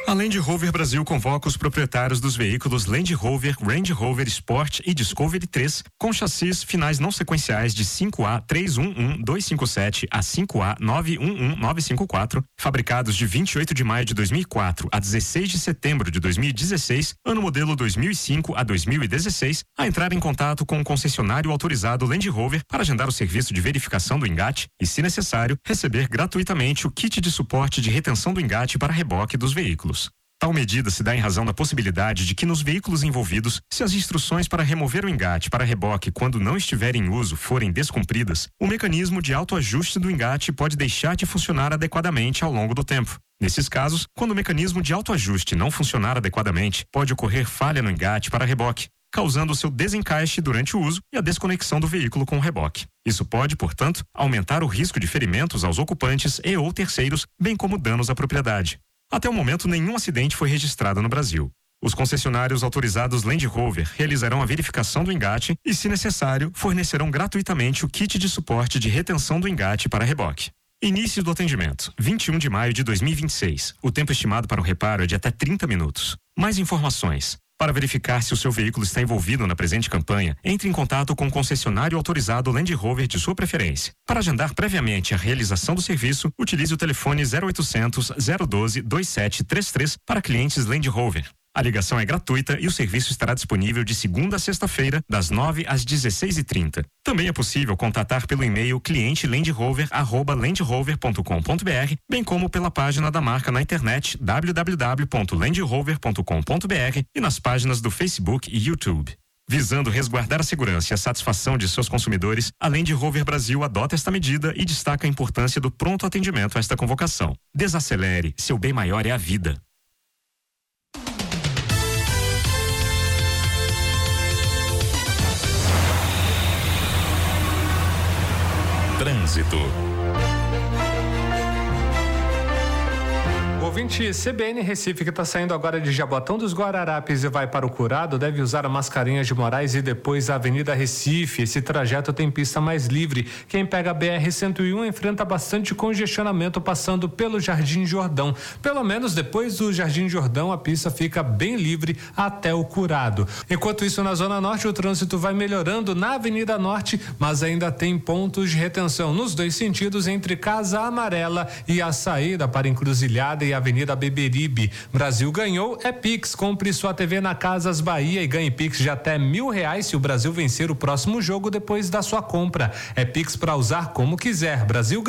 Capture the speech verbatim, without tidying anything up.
A Land Rover Brasil convoca os proprietários dos veículos Land Rover, Range Rover Sport e Discovery três com chassis finais não sequenciais de cinco A três um um dois cinco sete a cinco A nove um um nove cinco quatro, fabricados de vinte e oito de maio de dois mil e quatro a dezesseis de setembro de dois mil e dezesseis, ano modelo dois mil e cinco a dois mil e dezesseis, a entrar em contato com o concessionário autorizado Land Rover para agendar o serviço de verificação do engate e, se necessário, receber gratuitamente o kit de suporte de retenção do engate para reboque dos veículos. Tal medida se dá em razão da possibilidade de que nos veículos envolvidos, se as instruções para remover o engate para reboque quando não estiver em uso forem descumpridas, o mecanismo de autoajuste do engate pode deixar de funcionar adequadamente ao longo do tempo. Nesses casos, quando o mecanismo de autoajuste não funcionar adequadamente, pode ocorrer falha no engate para reboque, causando o seu desencaixe durante o uso e a desconexão do veículo com o reboque. Isso pode, portanto, aumentar o risco de ferimentos aos ocupantes e ou terceiros, bem como danos à propriedade. Até o momento, nenhum acidente foi registrado no Brasil. Os concessionários autorizados Land Rover realizarão a verificação do engate e, se necessário, fornecerão gratuitamente o kit de suporte de retenção do engate para reboque. Início do atendimento, vinte e um de maio de dois mil e vinte e seis. O tempo estimado para o reparo é de até trinta minutos. Mais informações. Para verificar se o seu veículo está envolvido na presente campanha, entre em contato com o concessionário autorizado Land Rover de sua preferência. Para agendar previamente a realização do serviço, utilize o telefone zero oitocentos, zero doze, vinte e sete trinta e três para clientes Land Rover. A ligação é gratuita e o serviço estará disponível de segunda a sexta-feira, das nove às dezesseis e trinta. Também é possível contatar pelo e-mail cliente landrover arroba landrover ponto com ponto br, bem como pela página da marca na internet w w w ponto landrover ponto com ponto br e nas páginas do Facebook e YouTube. Visando resguardar a segurança e a satisfação de seus consumidores, a Land Rover Brasil adota esta medida e destaca a importância do pronto atendimento a esta convocação. Desacelere, seu bem maior é a vida. Trânsito. O ouvinte C B N Recife que está saindo agora de Jaboatão dos Guararapes e vai para o Curado deve usar a Mascarenhas de Moraes e depois a Avenida Recife. Esse trajeto tem pista mais livre. Quem pega a B R cento e um enfrenta bastante congestionamento passando pelo Jardim Jordão. Pelo menos depois do Jardim Jordão a pista fica bem livre até o Curado. Enquanto isso, na Zona Norte o trânsito vai melhorando na Avenida Norte, mas ainda tem pontos de retenção nos dois sentidos entre Casa Amarela e a saída para Encruzilhada e Avenida Beberibe. Brasil ganhou é Pix. Compre sua T V na Casas Bahia e ganhe Pix de até mil reais se o Brasil vencer o próximo jogo depois da sua compra. É Pix para usar como quiser. Brasil